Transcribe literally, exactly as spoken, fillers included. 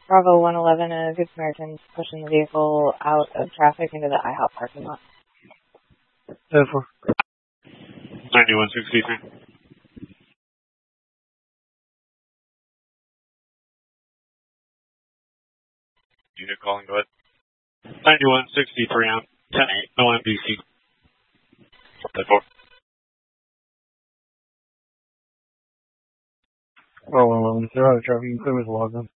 Bravo one eleven, a Good Samaritan's pushing the vehicle out of traffic into the IHOP parking lot. ten four. ninety-one sixty-three. Unit calling, go ahead. ninety-one sixty-three on ten eight, no M D C. ten four. Bravo one eleven, zero out of traffic, you can clear with the log on.